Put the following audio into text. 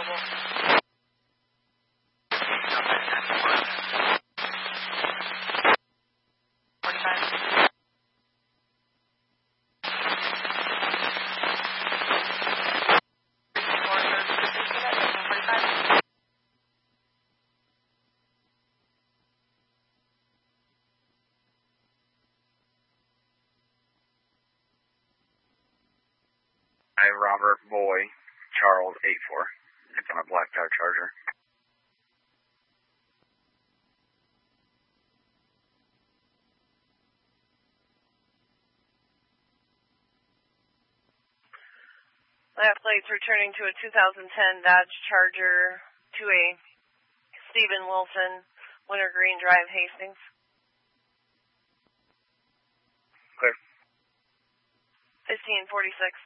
available. Robert Boy, Charles 84. It's on a black Dodge Charger. That plate's returning to a 2010 Dodge Charger to a Stephen Wilson, Wintergreen Drive, Hastings. Clear. 1546.